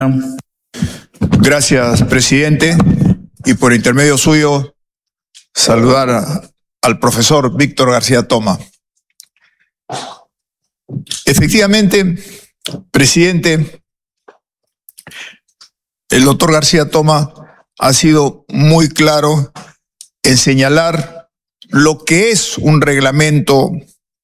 Gracias, presidente. Y por intermedio suyo, saludar al profesor Víctor García Toma. Efectivamente, presidente, el doctor García Toma ha sido muy claro en señalar lo que es un reglamento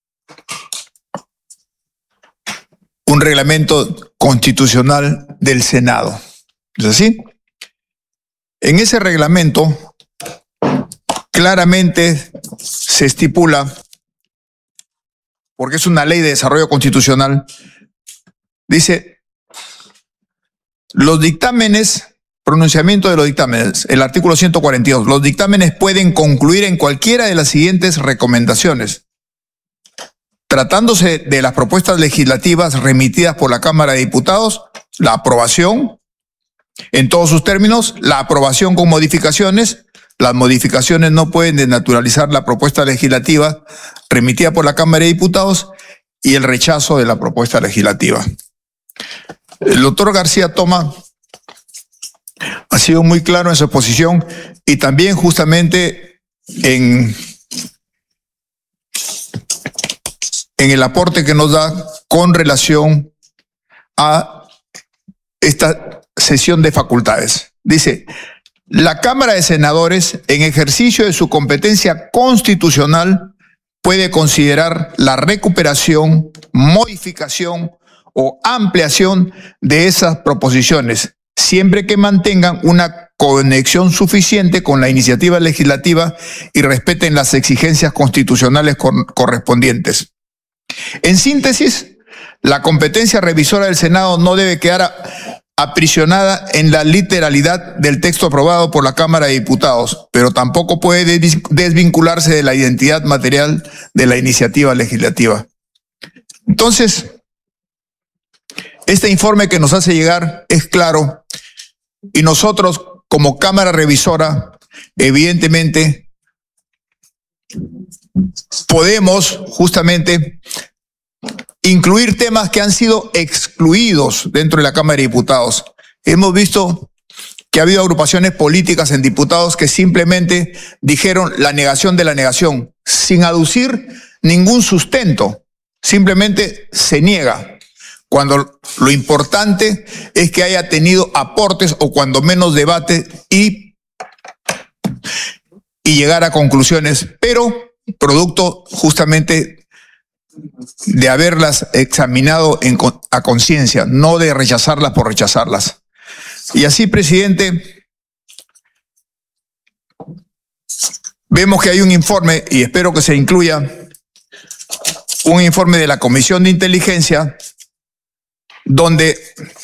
constitucional del Senado. ¿Es así? En ese reglamento claramente se estipula, porque es una ley de desarrollo constitucional, dice, los dictámenes, pronunciamiento de los dictámenes, el artículo 142, los dictámenes pueden concluir en cualquiera de las siguientes recomendaciones. Tratándose de las propuestas legislativas remitidas por la Cámara de Diputados, la aprobación en todos sus términos, la aprobación con modificaciones. Las modificaciones no pueden desnaturalizar la propuesta legislativa remitida por la Cámara de Diputados y el rechazo de la propuesta legislativa. El doctor García Toma ha sido muy claro en su posición y también justamente en el aporte que nos da con relación a esta sesión de facultades. Dice, la Cámara de Senadores, en ejercicio de su competencia constitucional, puede considerar la recuperación, modificación o ampliación de esas proposiciones, siempre que mantengan una conexión suficiente con la iniciativa legislativa y respeten las exigencias constitucionales correspondientes. En síntesis, la competencia revisora del Senado no debe quedar aprisionada en la literalidad del texto aprobado por la Cámara de Diputados, pero tampoco puede desvincularse de la identidad material de la iniciativa legislativa. Entonces, este informe que nos hace llegar es claro y nosotros, como Cámara Revisora, evidentemente, podemos justamente incluir temas que han sido excluidos dentro de la Cámara de Diputados. Hemos visto que ha habido agrupaciones políticas en diputados que simplemente dijeron la negación de la negación, sin aducir ningún sustento, simplemente se niega, cuando lo importante es que haya tenido aportes o cuando menos debate y llegar a conclusiones, pero producto justamente de haberlas examinado a conciencia, no de rechazarlas por rechazarlas. Y así, presidente, vemos que hay un informe, y espero que se incluya, un informe de la Comisión de Inteligencia, donde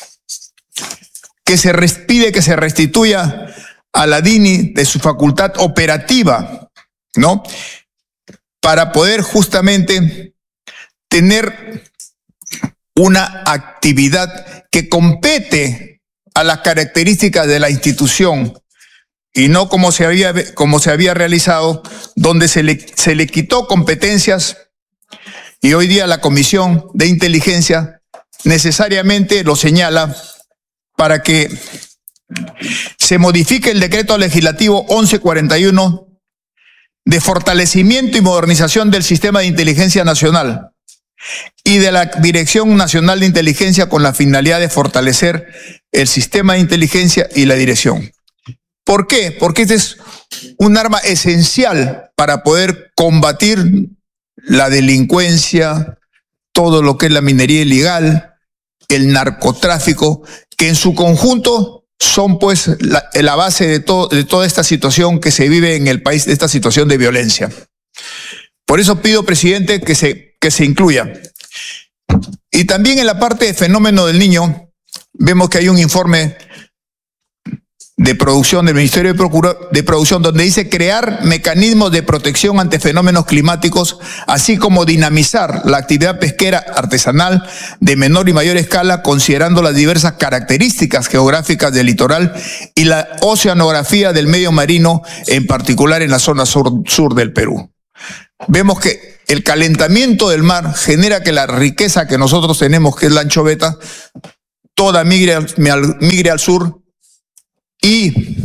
pide que se restituya a la DINI de su facultad operativa, ¿no? Para poder justamente tener una actividad que compete a las características de la institución y no como se había realizado, donde se le quitó competencias y hoy día la Comisión de Inteligencia necesariamente lo señala para que se modifique el decreto legislativo 1141 de fortalecimiento y modernización del sistema de inteligencia nacional y de la Dirección Nacional de Inteligencia con la finalidad de fortalecer el sistema de inteligencia y la dirección. ¿Por qué? Porque este es un arma esencial para poder combatir la delincuencia, todo lo que es la minería ilegal, el narcotráfico, que en su conjunto son pues la base de toda esta situación que se vive en el país, de esta situación de violencia. Por eso pido, presidente, que se incluya. Y también en la parte de fenómeno del niño, vemos que hay un informe de producción del Ministerio de Producción donde dice crear mecanismos de protección ante fenómenos climáticos, así como dinamizar la actividad pesquera artesanal de menor y mayor escala, considerando las diversas características geográficas del litoral y la oceanografía del medio marino, en particular en la zona sur del Perú. Vemos que el calentamiento del mar genera que la riqueza que nosotros tenemos, que es la anchoveta, toda migre al sur y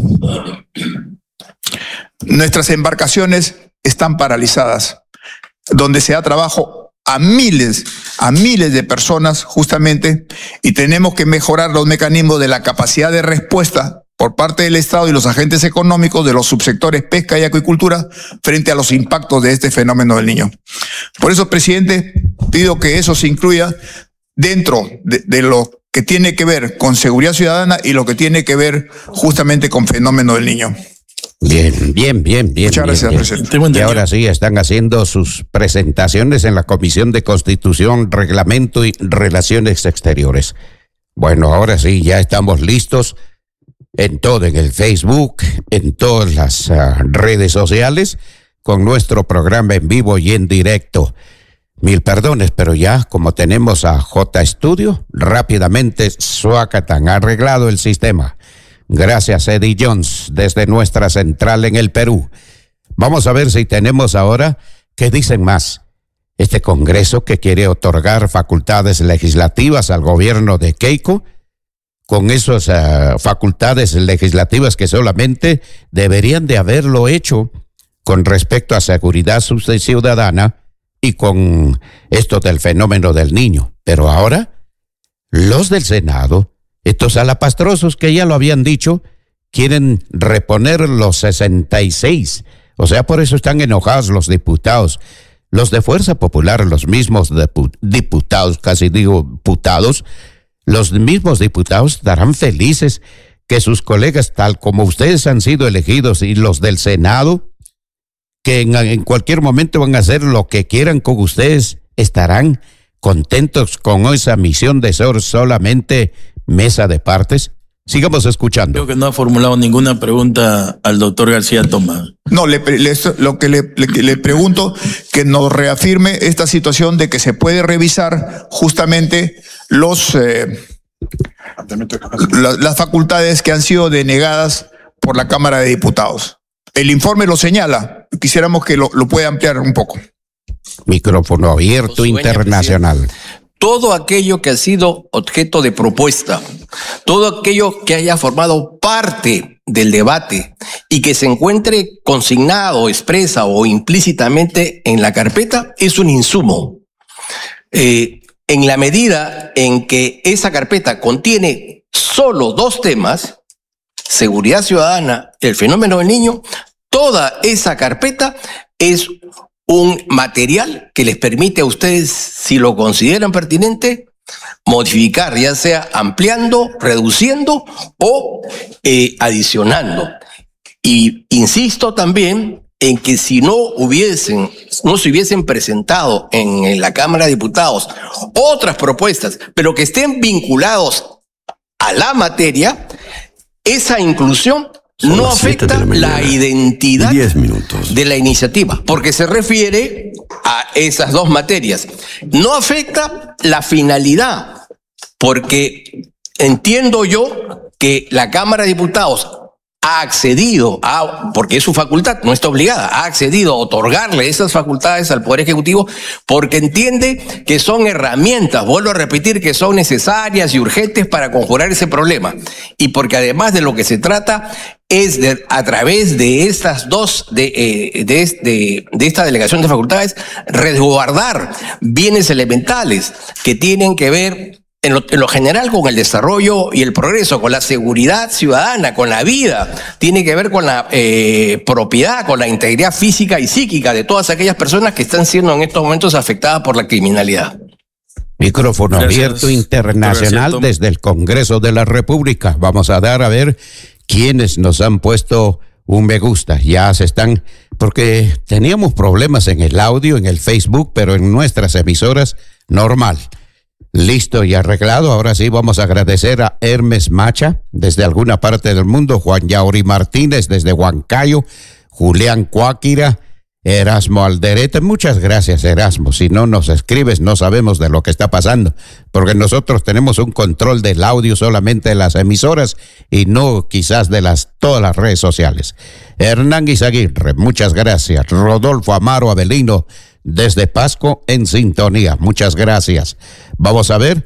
nuestras embarcaciones están paralizadas, donde se da trabajo a miles de personas justamente, y tenemos que mejorar los mecanismos de la capacidad de respuesta por parte del Estado y los agentes económicos de los subsectores pesca y acuicultura frente a los impactos de este fenómeno del Niño. Por eso, presidente, pido que eso se incluya dentro de lo que tiene que ver con seguridad ciudadana y lo que tiene que ver justamente con fenómeno del Niño. Bien. Muchas gracias, presidente. Y ahora sí, están haciendo sus presentaciones en la Comisión de Constitución, Reglamento y Relaciones Exteriores. Bueno, ahora sí, ya estamos listos en todo, en el Facebook, en todas las redes sociales, con nuestro programa en vivo y en directo. Mil perdones, pero ya como tenemos a J Studio, rápidamente Suacatán ha arreglado el sistema. Gracias, Eddie Jones, desde nuestra central en el Perú. Vamos a ver si tenemos ahora qué dicen más. Este Congreso que quiere otorgar facultades legislativas al gobierno de Keiko, con esas facultades legislativas que solamente deberían de haberlo hecho con respecto a seguridad ciudadana y con esto del fenómeno del Niño. Pero ahora, los del Senado, estos alapastrosos que ya lo habían dicho, quieren reponer los 66. O sea, por eso están enojados los diputados. Los de Fuerza Popular, los mismos diputados, casi digo putados, los mismos diputados estarán felices que sus colegas, tal como ustedes han sido elegidos, y los del Senado, que en cualquier momento van a hacer lo que quieran con ustedes, estarán contentos con esa misión de ser solamente mesa de partes. Sigamos escuchando. Creo que no ha formulado ninguna pregunta al doctor García Tomás. No, lo que le pregunto, que nos reafirme esta situación de que se puede revisar justamente las facultades que han sido denegadas por la Cámara de Diputados. El informe lo señala, quisiéramos que lo pueda ampliar un poco. Micrófono abierto internacional. Todo aquello que ha sido objeto de propuesta, todo aquello que haya formado parte del debate y que se encuentre consignado, expresa o implícitamente en la carpeta, es un insumo. En la medida en que esa carpeta contiene solo 2 temas, seguridad ciudadana, el fenómeno del Niño, toda esa carpeta es un material que les permite a ustedes, si lo consideran pertinente, modificar, ya sea ampliando, reduciendo o adicionando. Y insisto también en que si no se hubiesen presentado en la Cámara de Diputados otras propuestas, pero que estén vinculados a la materia, esa inclusión no afecta la identidad de la iniciativa, porque se refiere a esas 2 materias. No afecta la finalidad, porque entiendo yo que la Cámara de Diputados ha accedido porque es su facultad, no está obligada, ha accedido a otorgarle esas facultades al Poder Ejecutivo porque entiende que son herramientas, vuelvo a repetir, que son necesarias y urgentes para conjurar ese problema. Y porque además de lo que se trata es a través de estas de esta delegación de facultades, resguardar bienes elementales que tienen que ver en lo general con el desarrollo y el progreso, con la seguridad ciudadana, con la vida, tiene que ver con la propiedad, con la integridad física y psíquica de todas aquellas personas que están siendo en estos momentos afectadas por la criminalidad. Micrófono abierto internacional desde el Congreso de la República. Vamos a dar a ver quiénes nos han puesto un me gusta. Ya se están, porque teníamos problemas en el audio, en el Facebook, pero en nuestras emisoras normal. Listo y arreglado. Ahora sí vamos a agradecer a Hermes Macha desde alguna parte del mundo, Juan Yauri Martínez desde Huancayo, Julián Cuáquira, Erasmo Alderete. Muchas gracias, Erasmo. Si no nos escribes no sabemos de lo que está pasando, porque nosotros tenemos un control del audio solamente de las emisoras y no quizás de todas las redes sociales. Hernán Izaguirre, muchas gracias. Rodolfo Amaro Avelino desde Pasco en sintonía. Muchas gracias. Vamos a ver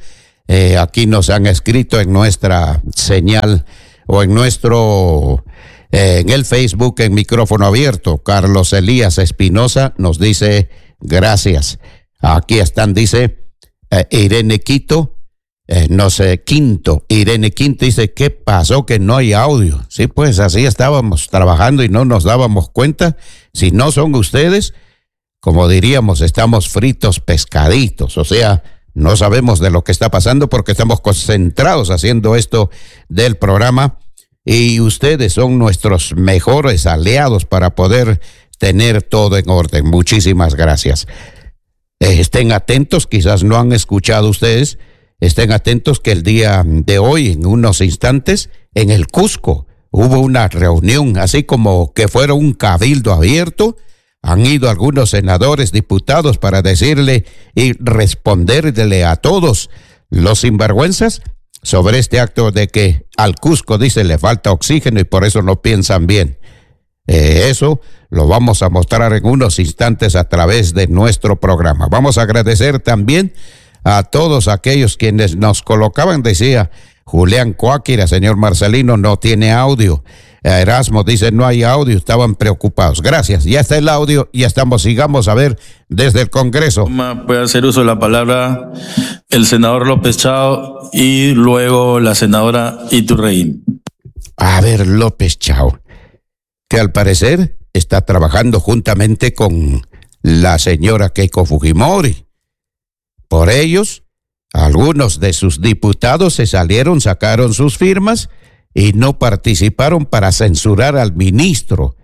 Aquí nos han escrito en nuestra señal o en nuestro, en el Facebook, en micrófono abierto. Carlos Elías Espinosa nos dice gracias. Aquí están, dice Irene Quito. No sé, Irene Quinto dice, ¿qué pasó que no hay audio? Sí, pues así estábamos trabajando y no nos dábamos cuenta. Si no son ustedes, como diríamos, estamos fritos pescaditos, o sea, no sabemos de lo que está pasando porque estamos concentrados haciendo esto del programa y ustedes son nuestros mejores aliados para poder tener todo en orden. Muchísimas gracias. Estén atentos, quizás no han escuchado ustedes. Estén atentos que el día de hoy, en unos instantes, en el Cusco, hubo una reunión, así como que fuera un cabildo abierto. Han ido algunos senadores, diputados, para decirle y responderle a todos los sinvergüenzas sobre este acto de que al Cusco, dice, le falta oxígeno y por eso no piensan bien. Eso lo vamos a mostrar en unos instantes a través de nuestro programa. Vamos a agradecer también a todos aquellos quienes nos colocaban, decía Julián Coáquira, señor Marcelino, no tiene audio. Erasmo dice, no hay audio, estaban preocupados. Gracias, ya está el audio, ya estamos, sigamos a ver desde el Congreso. Puede hacer uso de la palabra el senador López Chao y luego la senadora Iturrey. A ver, López Chao, que al parecer está trabajando juntamente con la señora Keiko Fujimori. Por ellos, algunos de sus diputados se salieron, sacaron sus firmas y no participaron para censurar al ministro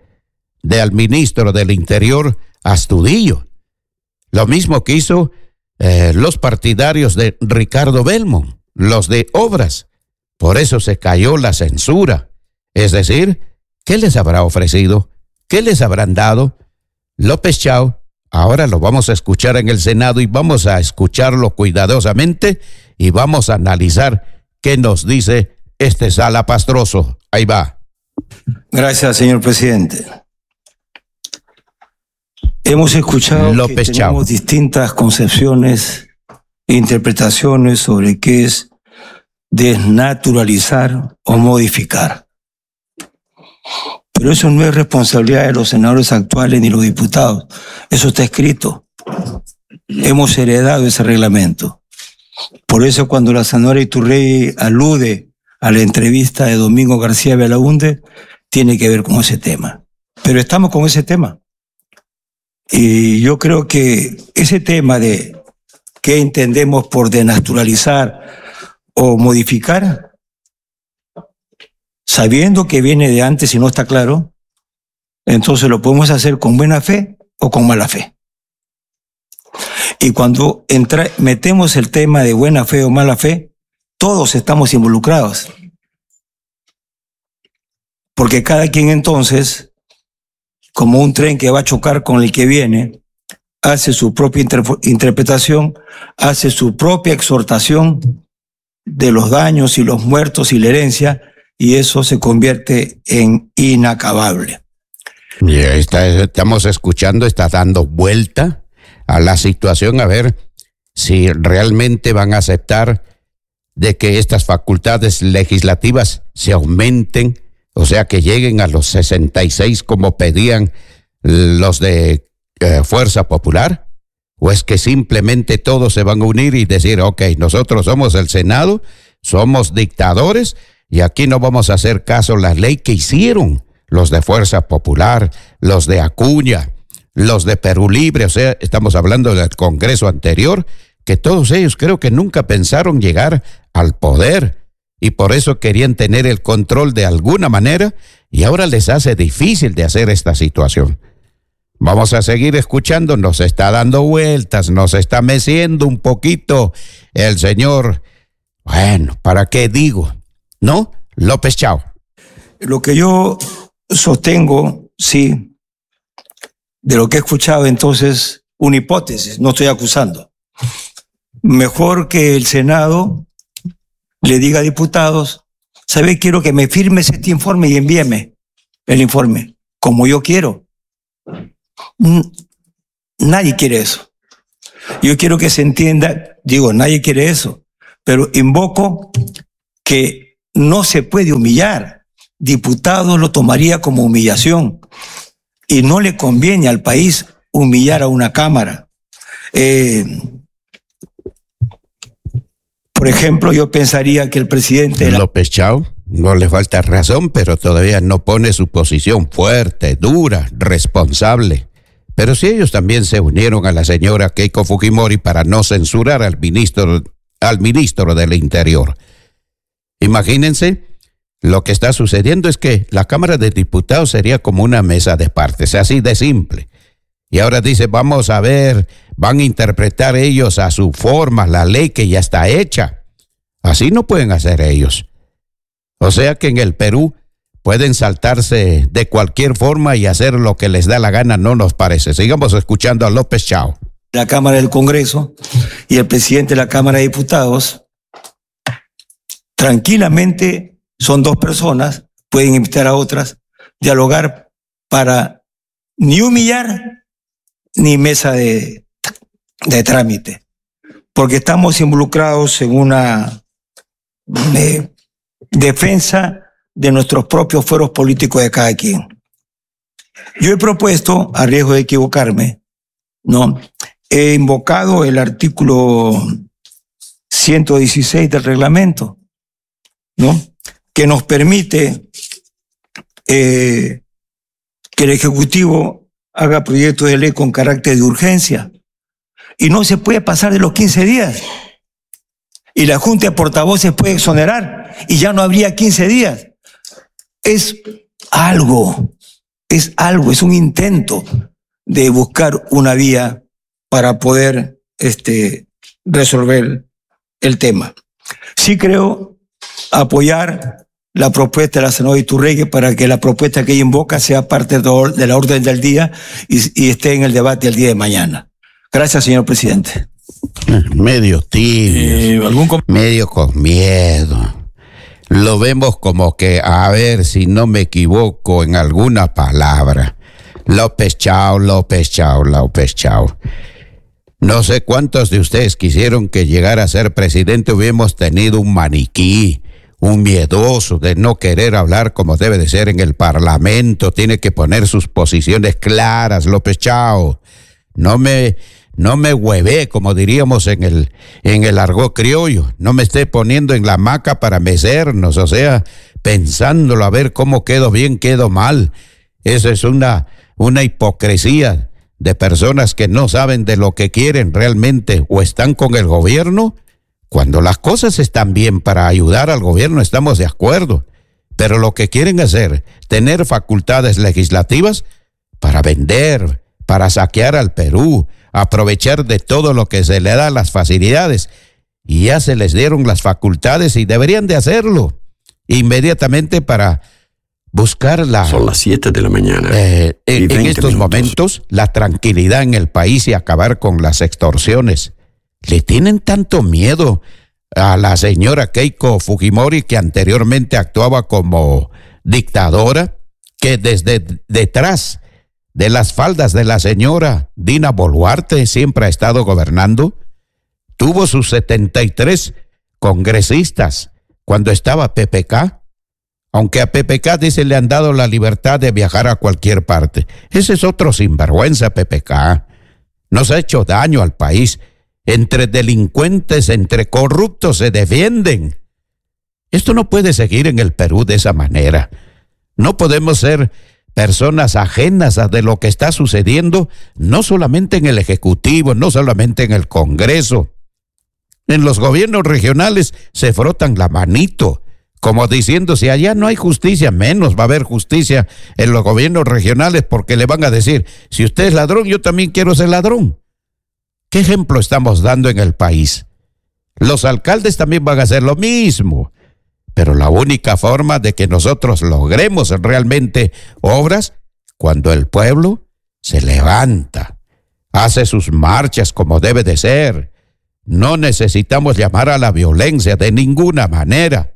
del Interior, Astudillo. Lo mismo que hizo los partidarios de Ricardo Belmont, los de Obras. Por eso se cayó la censura. Es decir, ¿qué les habrá ofrecido? ¿Qué les habrán dado? López Chao. Ahora lo vamos a escuchar en el Senado y vamos a escucharlo cuidadosamente y vamos a analizar qué nos dice este Sala Pastroso. Ahí va. Gracias, señor presidente. Hemos escuchado López que tenemos distintas concepciones e interpretaciones sobre qué es desnaturalizar o modificar. Pero eso no es responsabilidad de los senadores actuales ni los diputados. Eso está escrito. Hemos heredado ese reglamento. Por eso cuando la senadora Iturrey alude a la entrevista de Domingo García Belaúnde, tiene que ver con ese tema. Pero estamos con ese tema. Y yo creo que ese tema de qué entendemos por desnaturalizar o modificar, sabiendo que viene de antes y no está claro, entonces lo podemos hacer con buena fe o con mala fe. Y cuando metemos el tema de buena fe o mala fe, todos estamos involucrados. Porque cada quien entonces, como un tren que va a chocar con el que viene, hace su propia interpretación, hace su propia exhortación de los daños y los muertos y la herencia, y eso se convierte en inacabable. Estamos escuchando, está dando vuelta a la situación, a ver si realmente van a aceptar de que estas facultades legislativas se aumenten, o sea, que lleguen a los 66 como pedían los de Fuerza Popular, o es que simplemente todos se van a unir y decir, ok, nosotros somos el Senado, somos dictadores, y aquí no vamos a hacer caso a la ley que hicieron los de Fuerza Popular, los de Acuña, los de Perú Libre, o sea, estamos hablando del Congreso anterior, que todos ellos creo que nunca pensaron llegar al poder y por eso querían tener el control de alguna manera y ahora les hace difícil de hacer esta situación. Vamos a seguir escuchando, nos está dando vueltas, nos está meciendo un poquito el señor, bueno, ¿para qué digo? ¿No? López Chao. Lo que yo sostengo, sí, de lo que he escuchado entonces, una hipótesis, no estoy acusando. Mejor que el Senado le diga a diputados, ¿sabe? Quiero que me firmes este informe y envíeme el informe, como yo quiero. Nadie quiere eso. Yo quiero que se entienda, digo, nadie quiere eso, pero invoco que no se puede humillar. Diputado lo tomaría como humillación y no le conviene al país humillar a una Cámara. Por ejemplo, yo pensaría que el presidente... López Chao, no le falta razón, pero todavía no pone su posición fuerte, dura, responsable. Pero si ellos también se unieron a la señora Keiko Fujimori para no censurar al ministro del Interior. Imagínense, lo que está sucediendo es que la Cámara de Diputados sería como una mesa de partes, así de simple. Y ahora dice, vamos a ver, van a interpretar ellos a su forma la ley que ya está hecha. Así no pueden hacer ellos. O sea que en el Perú pueden saltarse de cualquier forma y hacer lo que les da la gana, no nos parece. Sigamos escuchando a López Chao. La Cámara del Congreso y el presidente de la Cámara de Diputados, tranquilamente son dos personas, pueden invitar a otras, dialogar para ni humillar ni mesa de trámite, porque estamos involucrados en una defensa de nuestros propios fueros políticos de cada quien. Yo he propuesto, a riesgo de equivocarme, ¿no? He invocado el artículo 116 del reglamento, ¿no? Que nos permite que el Ejecutivo haga proyectos de ley con carácter de urgencia. Y no se puede pasar de los 15 días. Y la Junta de Portavoces puede exonerar y ya no habría 15 días. Es un intento de buscar una vía para poder resolver el tema. Sí creo apoyar la propuesta de la senadora Iturrégui para que la propuesta que ella invoca sea parte de la orden del día y esté en el debate el día de mañana. Gracias, señor presidente. Medio tibio, medio con miedo. Lo vemos como que, a ver si no me equivoco en alguna palabra. López Chao. No sé cuántos de ustedes quisieron que llegara a ser presidente hubiéramos tenido un maniquí, un miedoso de no querer hablar como debe de ser en el Parlamento. Tiene que poner sus posiciones claras, López Chao. No me hueve, como diríamos en el argot criollo. No me esté poniendo en la hamaca para mecernos, o sea, pensándolo a ver cómo quedo bien, quedo mal. Eso es una hipocresía de personas que no saben de lo que quieren realmente o están con el gobierno. Cuando las cosas están bien para ayudar al gobierno estamos de acuerdo, pero lo que quieren hacer, tener facultades legislativas para vender, para saquear al Perú, aprovechar de todo lo que se le da las facilidades, y ya se les dieron las facultades y deberían de hacerlo inmediatamente para buscar Son las 7 de la mañana. En estos momentos, la tranquilidad en el país y acabar con las extorsiones. Le tienen tanto miedo a la señora Keiko Fujimori, que anteriormente actuaba como dictadora, que desde detrás de las faldas de la señora Dina Boluarte siempre ha estado gobernando. Tuvo sus 73 congresistas cuando estaba PPK. Aunque a PPK dice le han dado la libertad de viajar a cualquier parte. Ese es otro sinvergüenza, PPK. Nos ha hecho daño al país. Entre delincuentes, entre corruptos se defienden. Esto no puede seguir en el Perú de esa manera. No podemos ser personas ajenas a de lo que está sucediendo, no solamente en el Ejecutivo, no solamente en el Congreso. En los gobiernos regionales se frotan la manito, como diciendo, si allá no hay justicia, menos va a haber justicia en los gobiernos regionales, porque le van a decir, si usted es ladrón, yo también quiero ser ladrón. ¿Qué ejemplo estamos dando en el país? Los alcaldes también van a hacer lo mismo, pero la única forma de que nosotros logremos realmente obras, cuando el pueblo se levanta, hace sus marchas como debe de ser. No necesitamos llamar a la violencia de ninguna manera.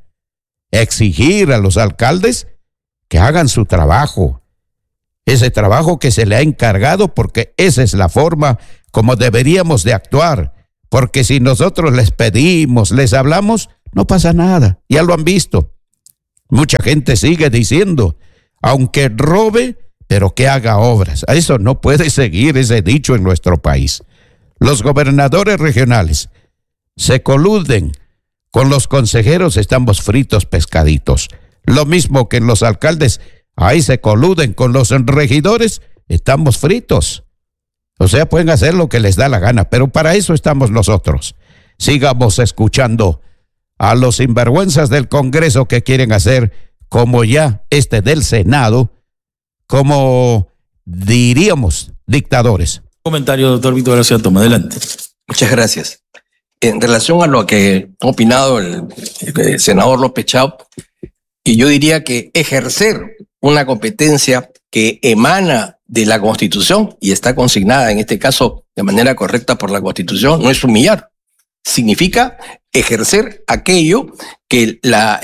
Exigir a los alcaldes que hagan su trabajo, ese trabajo que se le ha encargado, porque esa es la forma como deberíamos de actuar, porque si nosotros les pedimos, les hablamos, no pasa nada, ya lo han visto. Mucha gente sigue diciendo, aunque robe, pero que haga obras. A eso no puede seguir ese dicho en nuestro país. Los gobernadores regionales se coluden con los consejeros, estamos fritos pescaditos. Lo mismo que los alcaldes, ahí se coluden con los regidores, estamos fritos. O sea, pueden hacer lo que les da la gana, pero para eso estamos nosotros. Sigamos escuchando a los sinvergüenzas del Congreso que quieren hacer como ya del Senado, como diríamos, dictadores. Comentario, doctor Víctor García Toma, adelante. Muchas gracias. En relación a lo que ha opinado el senador López Chao, y yo diría que ejercer una competencia que emana de la Constitución y está consignada en este caso de manera correcta por la Constitución no es humillar. Significa ejercer aquello que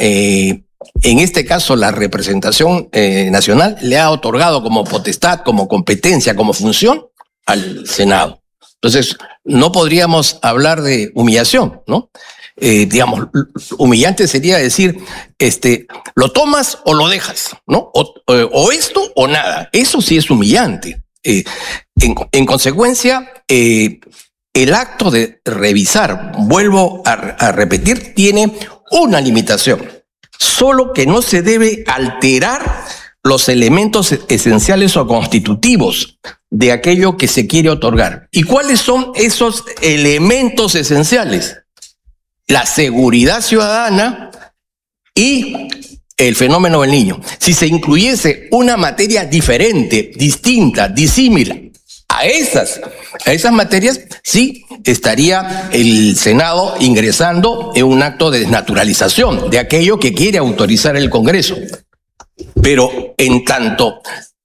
en este caso la representación nacional le ha otorgado como potestad, como competencia, como función al Senado. Entonces, no podríamos hablar de humillación, ¿no? Digamos, humillante sería decir, lo tomas o lo dejas, ¿no? O esto o nada. Eso sí es humillante. En consecuencia, el acto de revisar, vuelvo a repetir, tiene una limitación. Solo que no se debe alterar los elementos esenciales o constitutivos de aquello que se quiere otorgar. ¿Y cuáles son esos elementos esenciales? La seguridad ciudadana y el fenómeno del niño. Si se incluyese una materia diferente, distinta, disímil a esas materias, sí estaría el Senado ingresando en un acto de desnaturalización de aquello que quiere autorizar el Congreso. Pero en tanto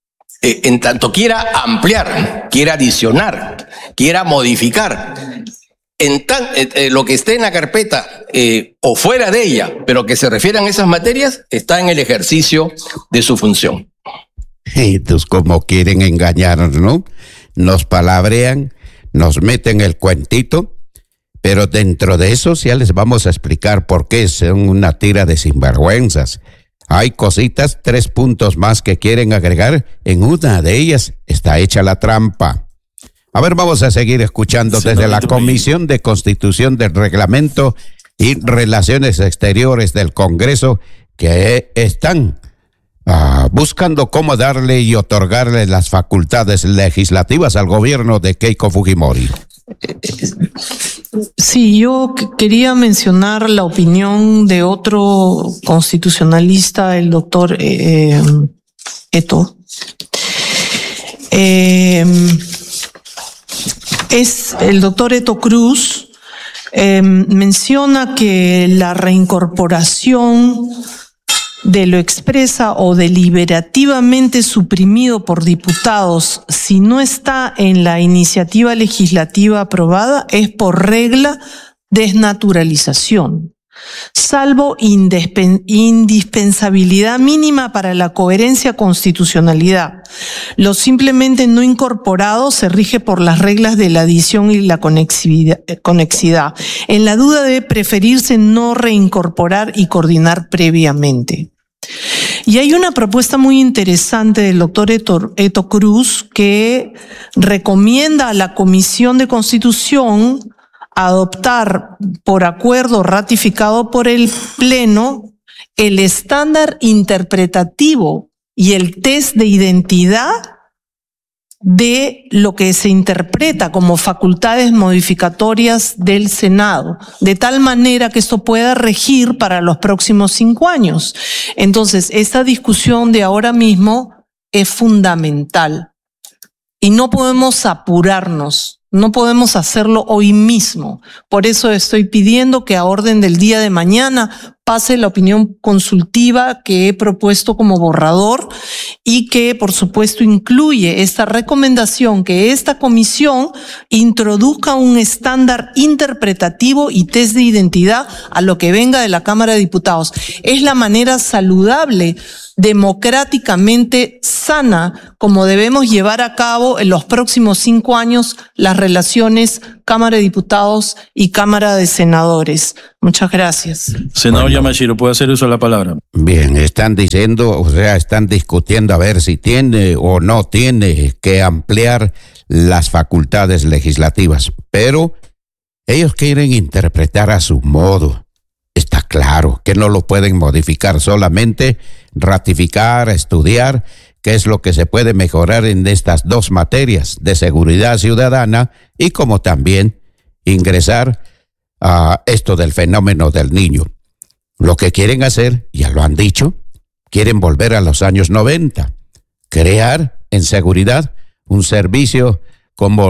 quiera ampliar, quiera adicionar, quiera modificar, lo que esté en la carpeta o fuera de ella, pero que se refieran a esas materias, está en el ejercicio de su función. Entonces, como quieren engañarnos, ¿no? Nos palabrean, nos meten el cuentito, pero dentro de eso ya les vamos a explicar por qué son una tira de sinvergüenzas. Hay cositas, 3 puntos más que quieren agregar. En una de ellas está hecha la trampa. A ver, vamos a seguir escuchando desde la Comisión de Constitución, del Reglamento y Relaciones Exteriores del Congreso, que están buscando cómo darle y otorgarle las facultades legislativas al gobierno de Keiko Fujimori. Sí, yo quería mencionar la opinión de otro constitucionalista, el doctor Eto. El doctor Eto Cruz menciona que la reincorporación de lo expresa o deliberativamente suprimido por diputados si no está en la iniciativa legislativa aprobada es por regla desnaturalización, salvo indispensabilidad mínima para la coherencia constitucionalidad. Lo simplemente no incorporado se rige por las reglas de la adición y la conexidad. En la duda debe preferirse no reincorporar y coordinar previamente. Y hay una propuesta muy interesante del doctor Eto Cruz que recomienda a la Comisión de Constitución adoptar por acuerdo ratificado por el Pleno el estándar interpretativo y el test de identidad de lo que se interpreta como facultades modificatorias del Senado, de tal manera que esto pueda regir para los próximos 5 años. Entonces, esta discusión de ahora mismo es fundamental y no podemos apurarnos, no podemos hacerlo hoy mismo. Por eso estoy pidiendo que a orden del día de mañana pase la opinión consultiva que he propuesto como borrador y que, por supuesto, incluye esta recomendación que esta comisión introduzca un estándar interpretativo y test de identidad a lo que venga de la Cámara de Diputados. Es la manera saludable, democráticamente sana, como debemos llevar a cabo en los próximos 5 años las relaciones Cámara de Diputados y Cámara de Senadores. Muchas gracias. Senador Yamashiro, puede hacer uso de la palabra. Bien, están diciendo, o sea, están discutiendo a ver si tiene o no tiene que ampliar las facultades legislativas, pero ellos quieren interpretar a su modo. Está claro que no lo pueden modificar, solamente ratificar, estudiar qué es lo que se puede mejorar en estas dos materias de seguridad ciudadana y como también ingresar a esto del fenómeno del niño. Lo que quieren hacer, ya lo han dicho, quieren volver a los años 90, crear en seguridad un servicio como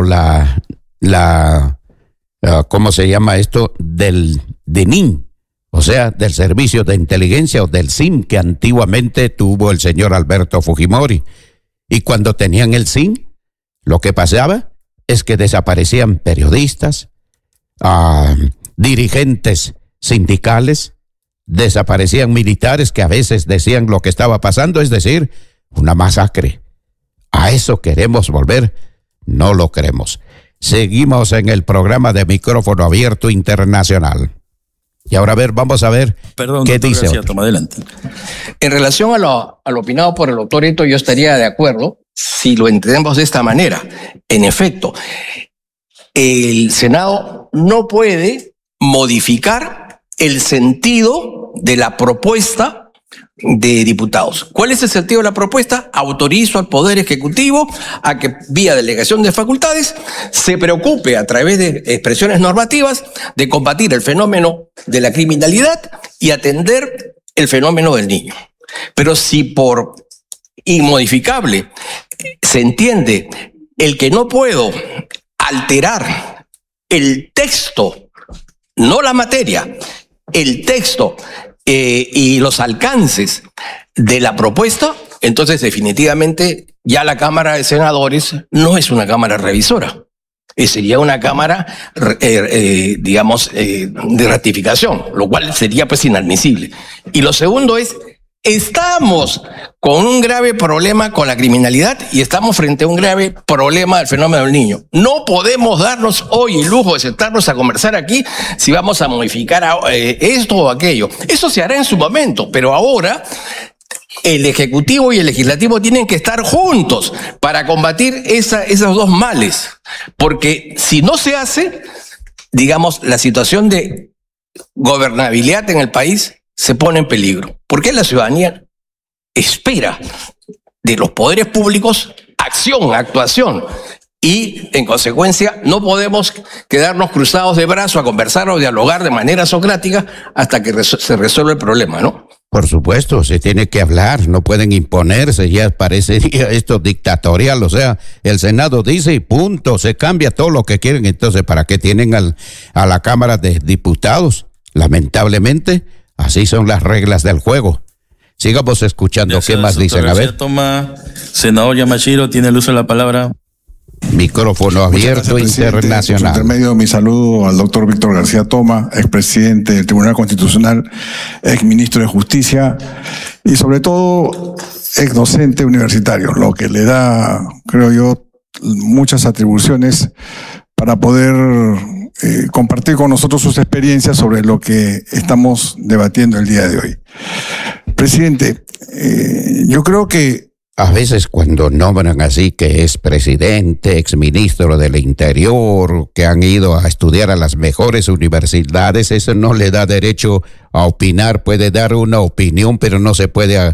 ¿cómo se llama esto? Del DININ, o sea, del Servicio de Inteligencia o del SIM que antiguamente tuvo el señor Alberto Fujimori. Y cuando tenían el SIM, lo que pasaba es que desaparecían periodistas, dirigentes sindicales, desaparecían militares que a veces decían lo que estaba pasando, es decir, una masacre. ¿A eso queremos volver? No lo queremos. Seguimos en el programa de Micrófono Abierto Internacional. Y ahora vamos a ver qué dice. García, toma adelante. En relación a lo opinado por el doctor Eto, yo estaría de acuerdo si lo entendemos de esta manera. En efecto, el Senado no puede modificar el sentido de la propuesta de diputados. ¿Cuál es el sentido de la propuesta? Autorizo al Poder Ejecutivo a que, vía delegación de facultades, se preocupe a través de expresiones normativas de combatir el fenómeno de la criminalidad y atender el fenómeno del niño. Pero si por inmodificable se entiende el que no puedo alterar el texto, no la materia, el texto y los alcances de la propuesta, entonces definitivamente ya la Cámara de Senadores no es una Cámara revisora. Sería una Cámara, de ratificación, lo cual sería pues inadmisible. Y lo segundo es, estamos con un grave problema con la criminalidad y estamos frente a un grave problema del fenómeno del niño. No podemos darnos hoy el lujo de sentarnos a conversar aquí si vamos a modificar esto o aquello. Eso se hará en su momento, pero ahora el Ejecutivo y el Legislativo tienen que estar juntos para combatir esos dos males. Porque si no se hace, digamos, la situación de gobernabilidad en el país se pone en peligro. Porque la ciudadanía espera de los poderes públicos actuación. Y, en consecuencia, no podemos quedarnos cruzados de brazos a conversar o dialogar de manera socrática hasta que se resuelva el problema, ¿no? Por supuesto, se tiene que hablar, no pueden imponerse, ya parecería esto dictatorial, o sea, el Senado dice y punto, se cambia todo lo que quieren, entonces, ¿para qué tienen a la Cámara de Diputados? Lamentablemente, así son las reglas del juego. Sigamos escuchando. Gracias, qué más dicen. A ver. Toma, senador Yamashiro, tiene el uso de la palabra. Micrófono Abierto Internacional. Por intermedio, mi saludo al doctor Víctor García Toma, expresidente del Tribunal Constitucional, exministro de Justicia y sobre todo exdocente universitario, lo que le da, creo yo, muchas atribuciones para poder compartir con nosotros sus experiencias sobre lo que estamos debatiendo el día de hoy. Presidente, yo creo que a veces cuando nombran así que es presidente, exministro del Interior, que han ido a estudiar a las mejores universidades, eso no le da derecho a opinar. Puede dar una opinión, pero no se puede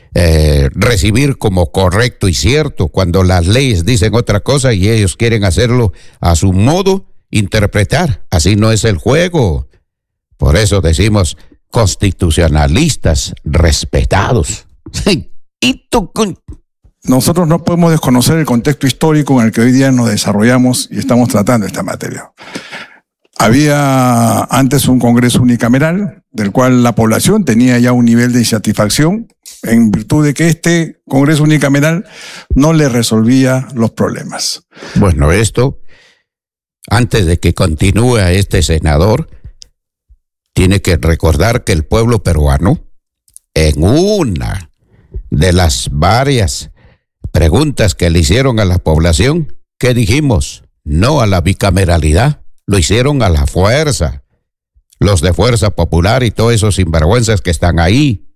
recibir como correcto y cierto cuando las leyes dicen otra cosa y ellos quieren hacerlo a su modo, interpretar. Así no es el juego. Por eso decimos constitucionalistas respetados. Nosotros no podemos desconocer el contexto histórico en el que hoy día nos desarrollamos y estamos tratando esta materia. Había antes un Congreso unicameral, del cual la población tenía ya un nivel de insatisfacción en virtud de que este Congreso unicameral no le resolvía los problemas. Bueno, esto, antes de que continúe este senador, tiene que recordar que el pueblo peruano, en una de las varias preguntas que le hicieron a la población, ¿qué dijimos? No a la bicameralidad. lo hicieron a la fuerza. Los de Fuerza Popular y todos esos sinvergüenzas que están ahí.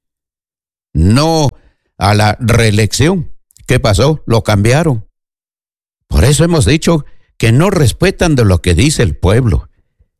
No a la reelección. ¿Qué pasó? Lo cambiaron. Por eso hemos dicho que no respetan de lo que dice el pueblo.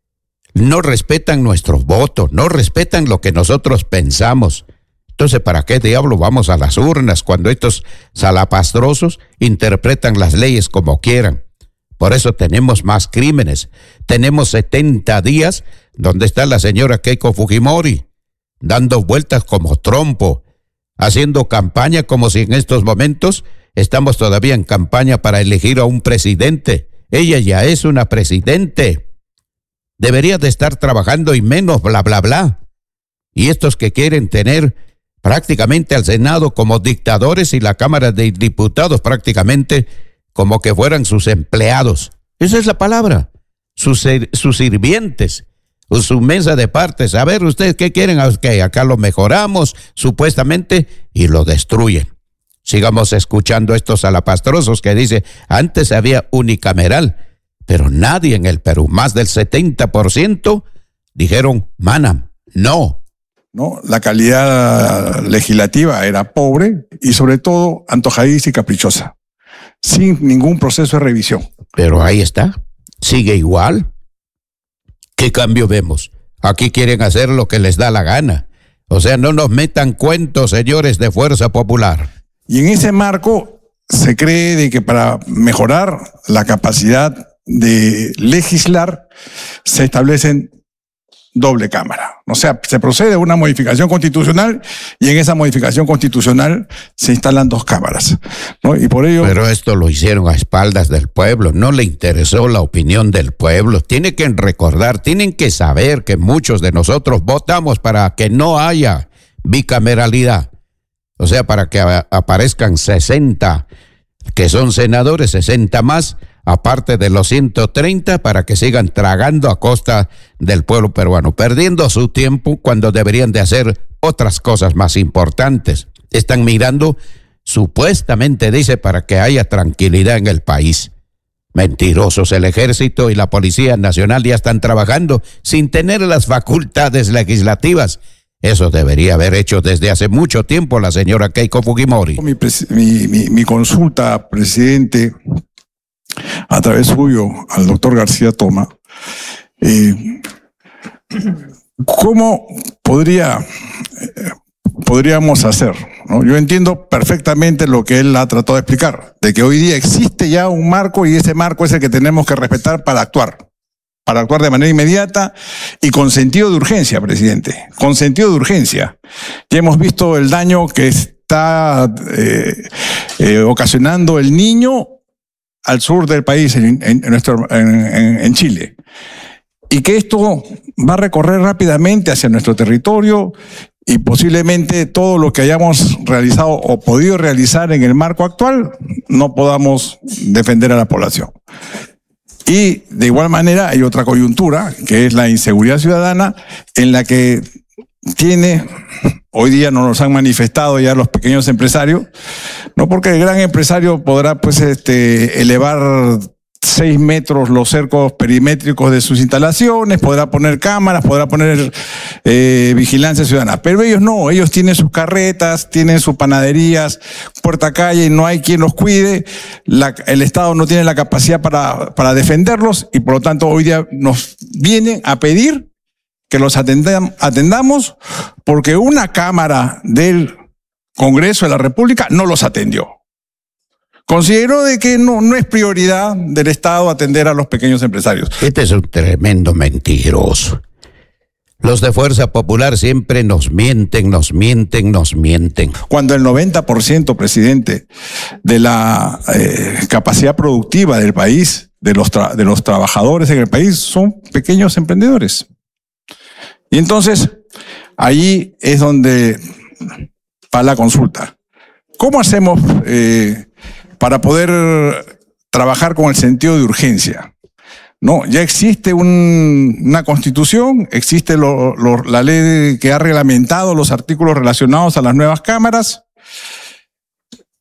No respetan nuestros votos, no respetan lo que nosotros pensamos. Entonces, ¿para qué diablo vamos a las urnas cuando estos salapastrosos interpretan las leyes como quieran? Por eso tenemos más crímenes. Tenemos 70 días donde está la señora Keiko Fujimori, dando vueltas como trompo, haciendo campaña como si en estos momentos estamos todavía en campaña para elegir a un presidente. Ella ya es una presidente. Debería de estar trabajando y menos bla, bla, bla. Y estos que quieren tener prácticamente al Senado como dictadores y la Cámara de Diputados prácticamente como que fueran sus empleados. Esa es la palabra. Sus sirvientes, o su mesa de partes. A ver, ¿ustedes qué quieren? Okay, acá lo mejoramos, supuestamente, y lo destruyen. Sigamos escuchando estos salapastrosos que dice, antes había unicameral, pero nadie en el Perú, más del 70%, dijeron, mana, no. ¿No? La calidad legislativa era pobre y sobre todo antojadiza y caprichosa, sin ningún proceso de revisión. Pero ahí está, sigue igual. ¿Qué cambio vemos? Aquí quieren hacer lo que les da la gana. O sea, no nos metan cuentos, señores de Fuerza Popular. Y en ese marco se cree de que para mejorar la capacidad de legislar se establecen doble cámara. O sea, se procede a una modificación constitucional y en esa modificación constitucional se instalan dos cámaras, ¿no? Y por ello... Pero esto lo hicieron a espaldas del pueblo, no le interesó la opinión del pueblo. Tienen que recordar, tienen que saber que muchos de nosotros votamos para que no haya bicameralidad. O sea, para que aparezcan 60 que son senadores, 60 más, aparte de los 130, para que sigan tragando a costa del pueblo peruano, perdiendo su tiempo cuando deberían de hacer otras cosas más importantes. Están mirando, supuestamente dice, para que haya tranquilidad en el país. Mentirosos, el Ejército y la Policía Nacional ya están trabajando sin tener las facultades legislativas. Eso debería haber hecho desde hace mucho tiempo la señora Keiko Fujimori. Mi consulta, presidente, a través suyo al doctor García Toma, ¿cómo podríamos hacer, ¿no? Yo entiendo perfectamente lo que él ha tratado de explicar, de que hoy día existe ya un marco y ese marco es el que tenemos que respetar para actuar de manera inmediata y con sentido de urgencia, presidente, con sentido de urgencia. Ya hemos visto el daño que está ocasionando el Niño al sur del país, en Chile. Y que esto va a recorrer rápidamente hacia nuestro territorio y posiblemente todo lo que hayamos realizado o podido realizar en el marco actual no podamos defender a la población. Y de igual manera hay otra coyuntura, que es la inseguridad ciudadana, en la que hoy día nos los han manifestado ya los pequeños empresarios, no porque el gran empresario podrá elevar 6 metros los cercos perimétricos de sus instalaciones, podrá poner cámaras, podrá poner vigilancia ciudadana, pero ellos no, ellos tienen sus carretas, tienen sus panaderías, puerta calle, y no hay quien los cuide, el Estado no tiene la capacidad para defenderlos y por lo tanto hoy día nos vienen a pedir que los atendamos porque una Cámara del Congreso de la República no los atendió. Consideró de que no es prioridad del Estado atender a los pequeños empresarios. Este es un tremendo mentiroso. Los de Fuerza Popular siempre nos mienten. Cuando el 90%, presidente, de la capacidad productiva del país, de los trabajadores en el país, son pequeños emprendedores. Y entonces, allí es donde va la consulta. ¿Cómo hacemos para poder trabajar con el sentido de urgencia? No, ya existe una constitución, existe la ley que ha reglamentado los artículos relacionados a las nuevas cámaras.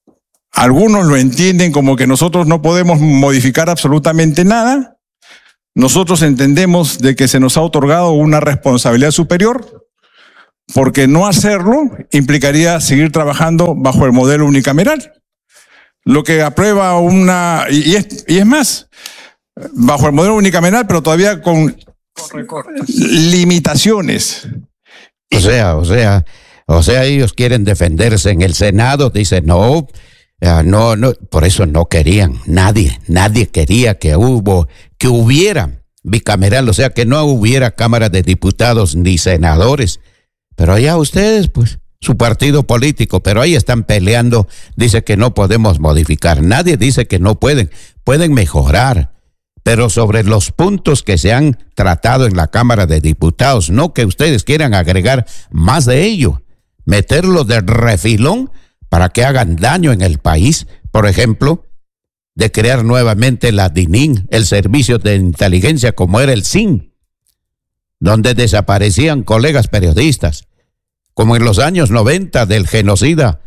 Algunos lo entienden como que nosotros no podemos modificar absolutamente nada, nosotros entendemos de que se nos ha otorgado una responsabilidad superior, porque no hacerlo implicaría seguir trabajando bajo el modelo unicameral. Lo que aprueba y es más, bajo el modelo unicameral, pero todavía con limitaciones. O sea, ellos quieren defenderse en el Senado, dicen no, por eso no querían, nadie quería que hubiera bicameral, o sea, que no hubiera Cámara de Diputados ni senadores. Pero allá ustedes, pues, su partido político, pero ahí están peleando, dice que no podemos modificar. Nadie dice que no pueden mejorar, pero sobre los puntos que se han tratado en la Cámara de Diputados, no que ustedes quieran agregar más de ello, meterlo de refilón para que hagan daño en el país, por ejemplo, de crear nuevamente la DININ, el Servicio de Inteligencia como era el SIN, donde desaparecían colegas periodistas, como en los años 90 del genocida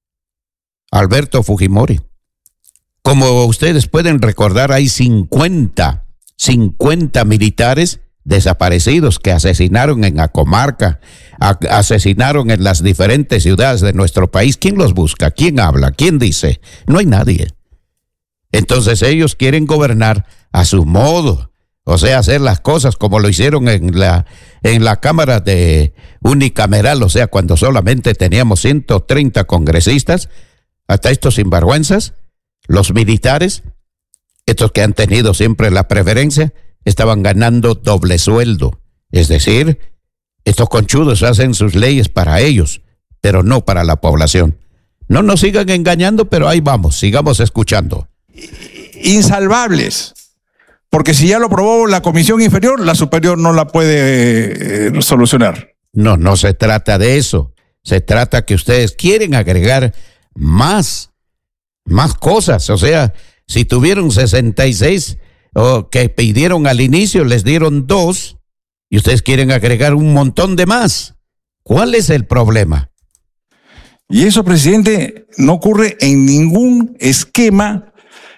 Alberto Fujimori. Como ustedes pueden recordar, hay 50 militares desaparecidos que asesinaron en la comarca, asesinaron en las diferentes ciudades de nuestro país. ¿Quién los busca? ¿Quién habla? ¿Quién dice? No hay nadie. Entonces ellos quieren gobernar a su modo, o sea, hacer las cosas como lo hicieron en la Cámara de unicameral, o sea, cuando solamente teníamos 130 congresistas, hasta estos sinvergüenzas, los militares, estos que han tenido siempre la preferencia, estaban ganando doble sueldo. Es decir, estos conchudos hacen sus leyes para ellos, pero no para la población. No nos sigan engañando, pero ahí vamos, sigamos escuchando. Insalvables. Porque si ya lo aprobó la comisión inferior, la superior no la puede solucionar. No se trata de eso. Se trata que ustedes quieren agregar más cosas. O sea, si tuvieron 66 que pidieron al inicio, les dieron 2 y ustedes quieren agregar un montón de más. ¿Cuál es el problema? Y eso, presidente, no ocurre en ningún esquema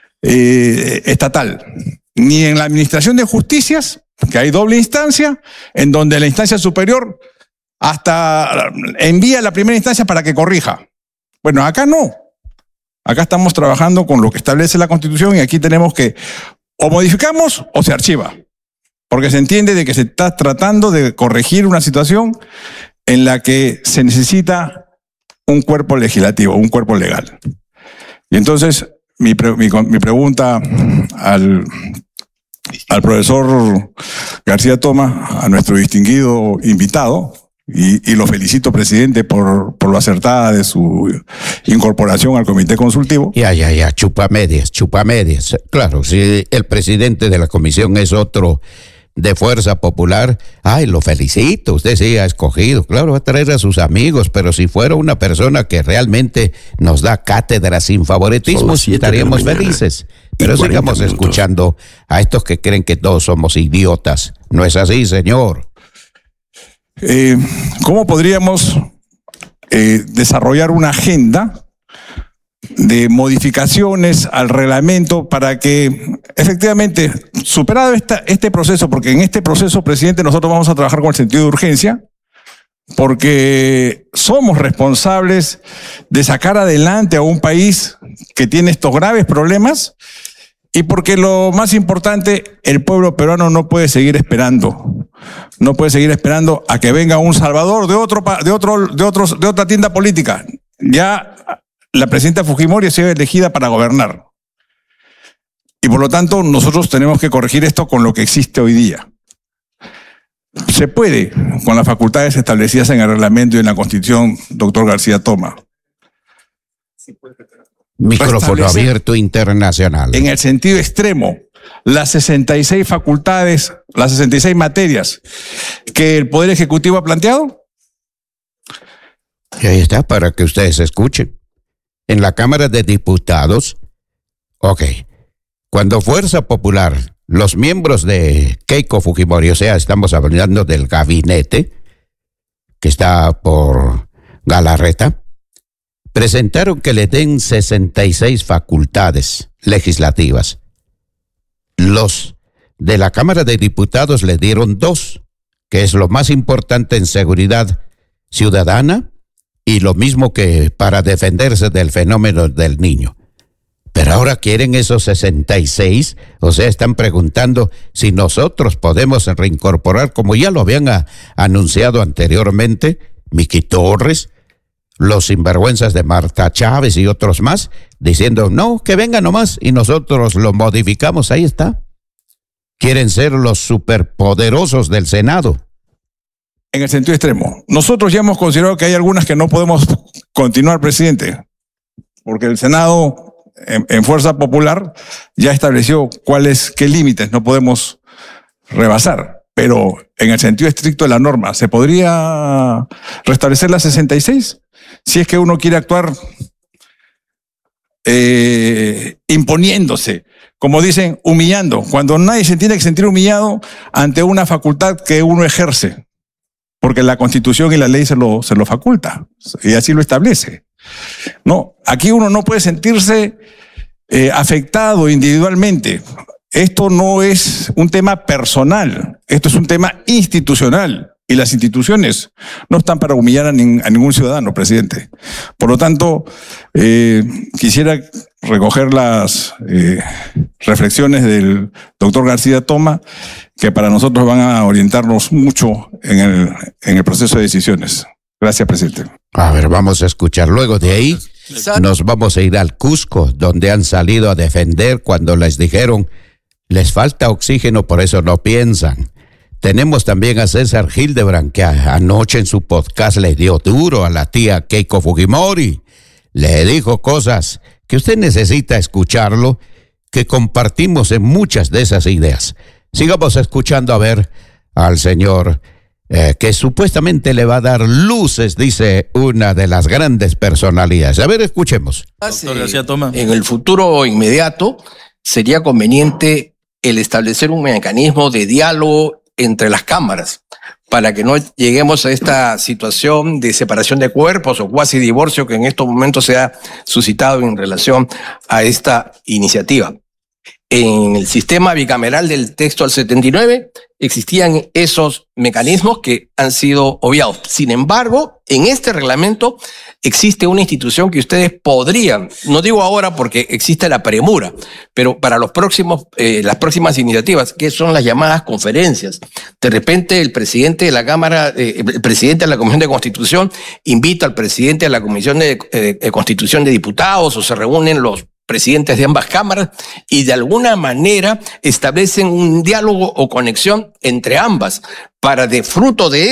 estatal. Ni en la Administración de Justicias, que hay doble instancia, en donde la instancia superior hasta envía a la primera instancia para que corrija. Bueno, acá no. Acá estamos trabajando con lo que establece la Constitución y aquí tenemos que o modificamos o se archiva. Porque se entiende de que se está tratando de corregir una situación en la que se necesita un cuerpo legislativo, un cuerpo legal. Y entonces, mi pregunta al profesor García Toma, a nuestro distinguido invitado, y lo felicito, presidente, por lo acertada de su incorporación al comité consultivo. Ya, chupamedias. Claro, si el presidente de la comisión es otro de Fuerza Popular, lo felicito, usted sí ha escogido, claro, va a traer a sus amigos, pero si fuera una persona que realmente nos da cátedra sin favoritismos, estaríamos felices. Pero sigamos escuchando a estos que creen que todos somos idiotas. No es así, señor. ¿Cómo podríamos desarrollar una agenda de modificaciones al reglamento para que efectivamente, superado este proceso, porque en este proceso, presidente, nosotros vamos a trabajar con el sentido de urgencia, porque somos responsables de sacar adelante a un país que tiene estos graves problemas y porque lo más importante, el pueblo peruano no puede seguir esperando. No puede seguir esperando a que venga un salvador de otra tienda política. Ya la presidenta Fujimori ha sido elegida para gobernar. Y por lo tanto, nosotros tenemos que corregir esto con lo que existe hoy día. Se puede, con las facultades establecidas en el reglamento y en la Constitución, doctor García Toma. Micrófono abierto internacional. En el sentido extremo, las 66 facultades, las 66 materias que el Poder Ejecutivo ha planteado. Y ahí está, para que ustedes escuchen. En la Cámara de Diputados, cuando Fuerza Popular, los miembros de Keiko Fujimori, o sea, estamos hablando del gabinete que está por Galarreta, presentaron que le den 66 facultades legislativas. Los de la Cámara de Diputados le dieron 2, que es lo más importante en seguridad ciudadana y lo mismo que para defenderse del fenómeno del niño. Pero ahora quieren esos 66, o sea, están preguntando si nosotros podemos reincorporar, como ya lo habían anunciado anteriormente, Miki Torres, los sinvergüenzas de Marta Chávez y otros más, diciendo, no, que venga nomás, y nosotros lo modificamos, ahí está. Quieren ser los superpoderosos del Senado. En el sentido extremo. Nosotros ya hemos considerado que hay algunas que no podemos continuar, presidente, porque el Senado, en fuerza popular, ya estableció qué límites no podemos rebasar. Pero en el sentido estricto de la norma, ¿se podría restablecer la 66? Si es que uno quiere actuar imponiéndose, como dicen, humillando, cuando nadie se tiene que sentir humillado ante una facultad que uno ejerce, porque la Constitución y la ley se lo faculta, y así lo establece. No, aquí uno no puede sentirse afectado individualmente. Esto no es un tema personal, esto es un tema institucional. Y las instituciones no están para humillar a ningún ciudadano, presidente. Por lo tanto, quisiera recoger las reflexiones del doctor García Toma, que para nosotros van a orientarnos mucho en el proceso de decisiones. Gracias, presidente. A ver, vamos a escuchar. Luego de ahí nos vamos a ir al Cusco, donde han salido a defender cuando les dijeron les falta oxígeno, por eso no piensan. Tenemos también a César Hildebrand, que anoche en su podcast le dio duro a la tía Keiko Fujimori. Le dijo cosas que usted necesita escucharlo, que compartimos en muchas de esas ideas. Sigamos escuchando a ver al señor que supuestamente le va a dar luces, dice una de las grandes personalidades. A ver, escuchemos. Doctor García Toma. En el futuro inmediato sería conveniente el establecer un mecanismo de diálogo entre las cámaras, para que no lleguemos a esta situación de separación de cuerpos o cuasi divorcio que en estos momentos se ha suscitado en relación a esta iniciativa. En el sistema bicameral del texto al 79 existían esos mecanismos que han sido obviados. Sin embargo, en este reglamento existe una institución que ustedes podrían, no digo ahora porque existe la premura, pero para las próximas iniciativas, que son las llamadas conferencias. De repente el presidente de la Cámara, el presidente de la Comisión de Constitución invita al presidente de la Comisión de Constitución de Diputados, o se reúnen los presidentes de ambas cámaras y de alguna manera establecen un diálogo o conexión entre ambas para de fruto de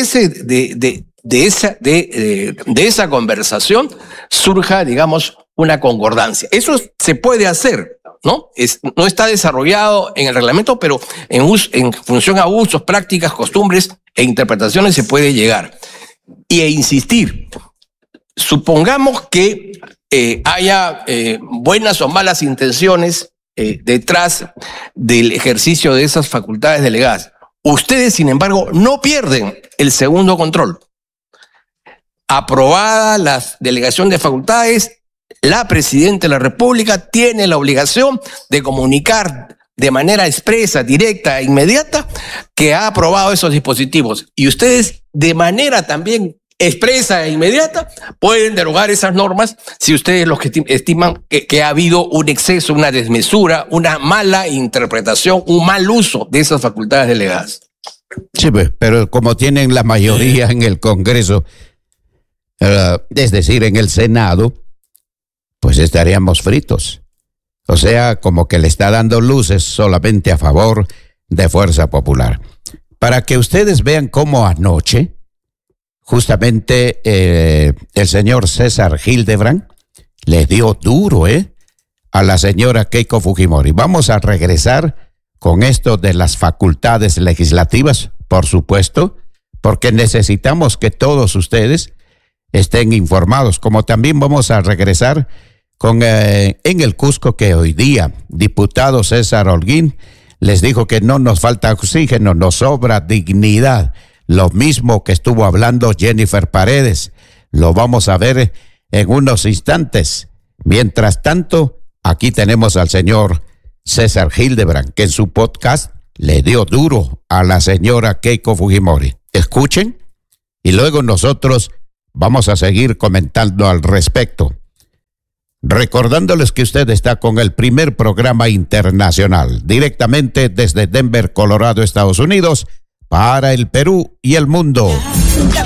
esa conversación surja, digamos, una concordancia. Eso se puede hacer, ¿no? No está desarrollado en el reglamento, pero en función a usos, prácticas, costumbres e interpretaciones se puede llegar. E insistir, supongamos que haya buenas o malas intenciones detrás del ejercicio de esas facultades delegadas. Ustedes, sin embargo, no pierden el segundo control. Aprobada la delegación de facultades, la Presidenta de la República tiene la obligación de comunicar de manera expresa, directa e inmediata que ha aprobado esos dispositivos. Y ustedes, de manera también expresa e inmediata, pueden derogar esas normas si ustedes los que estiman que ha habido un exceso, una desmesura, una mala interpretación, un mal uso de esas facultades delegadas. Sí, pero como tienen la mayoría en el Congreso, es decir, en el Senado, pues estaríamos fritos. O sea, como que le está dando luces solamente a favor de Fuerza Popular. Para que ustedes vean cómo anoche justamente el señor César Hildebrand le dio duro a la señora Keiko Fujimori. Vamos a regresar con esto de las facultades legislativas, por supuesto, porque necesitamos que todos ustedes estén informados, como también vamos a regresar con en el Cusco, que hoy día diputado César Holguín les dijo que no nos falta oxígeno, nos sobra dignidad. Lo mismo que estuvo hablando Jennifer Paredes. Lo vamos a ver en unos instantes. Mientras tanto, aquí tenemos al señor César Hildebrand, que en su podcast le dio duro a la señora Keiko Fujimori. Escuchen y luego nosotros vamos a seguir comentando al respecto. Recordándoles que usted está con el primer programa internacional, directamente desde Denver, Colorado, Estados Unidos, para el Perú y el mundo.